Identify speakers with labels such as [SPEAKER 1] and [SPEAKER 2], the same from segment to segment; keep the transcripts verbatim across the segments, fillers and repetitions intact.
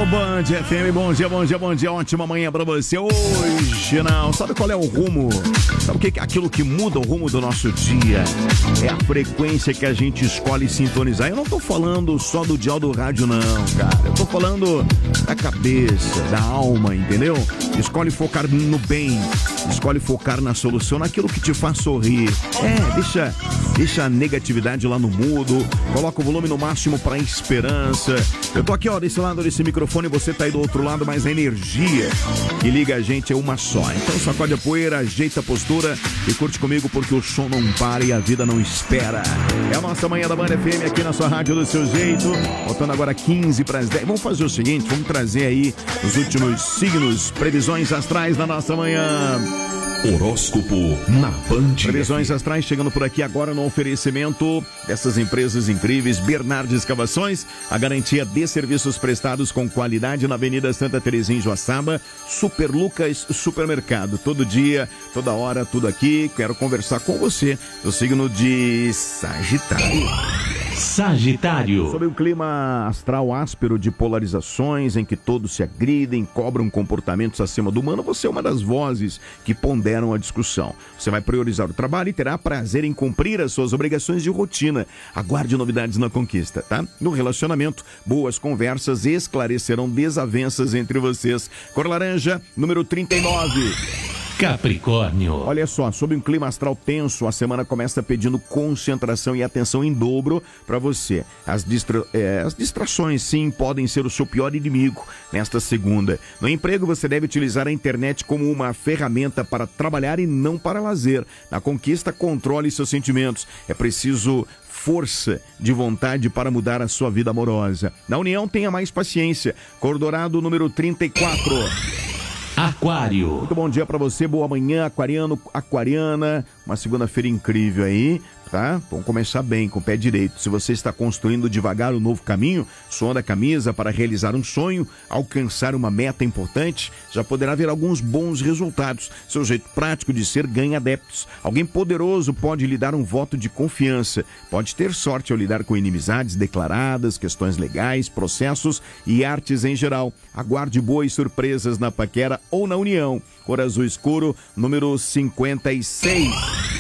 [SPEAKER 1] Band F M, bom dia, bom dia, bom dia, ótima manhã pra você. Hoje não, sabe qual é o rumo? Sabe o que é aquilo que muda o rumo do nosso dia? É a frequência que a gente escolhe sintonizar. Eu não tô falando só do dial do rádio não, cara. Eu tô falando da cabeça, da alma, entendeu? Escolhe focar no bem, escolhe focar na solução, naquilo que te faz sorrir. É, deixa, deixa a negatividade lá no mudo, coloca o volume no máximo pra esperança. Eu tô aqui, ó, desse lado desse microfone, você tá aí do outro lado, mas a energia que liga a gente é uma só. Então sacode a poeira, ajeita a postura e curte comigo, porque o som não para e a vida não espera. É a nossa manhã da Band F M aqui na sua rádio do seu jeito. Faltando agora quinze para as dez. Vamos fazer o seguinte, vamos trazer aí os últimos signos, previsões astrais da nossa manhã.
[SPEAKER 2] Horóscopo na Band.
[SPEAKER 1] Previsões astrais chegando por aqui agora no oferecimento dessas empresas incríveis. Bernardes Escavações, a garantia de serviços prestados com qualidade na Avenida Santa Terezinha, em Joaçaba. Super Lucas Supermercado, todo dia, toda hora, tudo aqui. Quero conversar com você do signo de Sagitário.
[SPEAKER 2] Sagitário.
[SPEAKER 1] Sobre um clima astral áspero de polarizações em que todos se agridem, cobram comportamentos acima do humano, você é uma das vozes que ponderam a discussão. Você vai priorizar o trabalho e terá prazer em cumprir as suas obrigações de rotina. Aguarde novidades na conquista, tá? No relacionamento, boas conversas esclarecerão desavenças entre vocês. Cor laranja, número trinta e nove.
[SPEAKER 2] Capricórnio.
[SPEAKER 1] Olha só, sob um clima astral tenso, a semana começa pedindo concentração e atenção em dobro para você. As, distra... é, as distrações, sim, podem ser o seu pior inimigo nesta segunda. No emprego, você deve utilizar a internet como uma ferramenta para trabalhar e não para lazer. Na conquista, controle seus sentimentos. É preciso força de vontade para mudar a sua vida amorosa. Na união, tenha mais paciência. Cor dourado, número trinta e quatro.
[SPEAKER 2] Aquário.
[SPEAKER 1] Muito bom dia pra você, boa manhã, aquariano, aquariana, uma segunda-feira incrível aí, tá? Vamos começar bem, com o pé direito. Se você está construindo devagar um novo caminho, suando a camisa para realizar um sonho, alcançar uma meta importante, já poderá ver alguns bons resultados. Seu jeito prático de ser ganha adeptos. Alguém poderoso pode lhe dar um voto de confiança. Pode ter sorte ao lidar com inimizades declaradas, questões legais, processos e artes em geral. Aguarde boas surpresas na paquera ou na união. Cor azul escuro, número cinquenta e seis.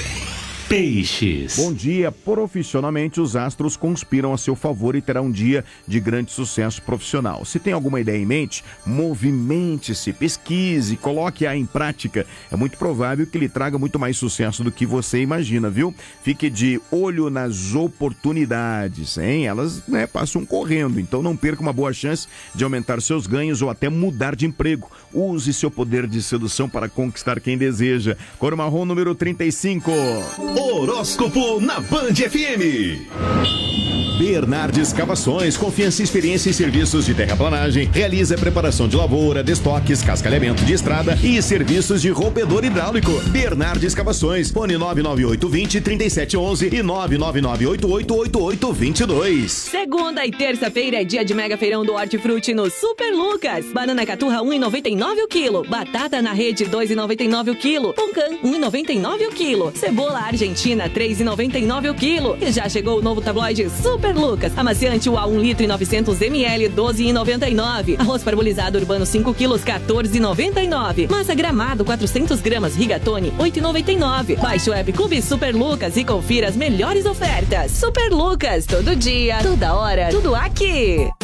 [SPEAKER 2] Peixes.
[SPEAKER 1] Bom dia. Profissionalmente, os astros conspiram a seu favor e terá um dia de grande sucesso profissional. Se tem alguma ideia em mente, movimente-se, pesquise, coloque-a em prática. É muito provável que lhe traga muito mais sucesso do que você imagina, viu? Fique de olho nas oportunidades, hein? Elas, né, passam correndo, então não perca uma boa chance de aumentar seus ganhos ou até mudar de emprego. Use seu poder de sedução para conquistar quem deseja. Cor marrom, número trinta e cinco.
[SPEAKER 2] Horóscopo na Band F M.
[SPEAKER 1] Bernardes Escavações, confiança, experiência em serviços de terraplanagem. Realiza a preparação de lavoura, destoques, cascalhamento de estrada e serviços de rompedor hidráulico. Bernardes Escavações, fone nove nove oito dois zero, três sete um um e nove nove nove oito oito oito oito dois dois.
[SPEAKER 3] Segunda e terça-feira é dia de mega feirão do Hortifruti no Super Lucas. Banana caturra um real e noventa e nove centavos o quilo. Batata na rede dois reais e noventa e nove centavos o quilo. Pão-can um real e noventa e nove centavos o quilo. Cebola argentina três reais e noventa e nove centavos o quilo. E já chegou o novo tabloide Super Lucas. Amaciante U A um litro e novecentos mililitros, doze reais e noventa e nove centavos. Arroz parbolizado urbano cinco quilos, quatorze reais e noventa e nove centavos. Massa Gramado quatrocentas gramas, Rigatoni oito reais e noventa e nove centavos. Baixe o app Clube Super Lucas e confira as melhores ofertas. Super Lucas, todo dia, toda hora, tudo aqui.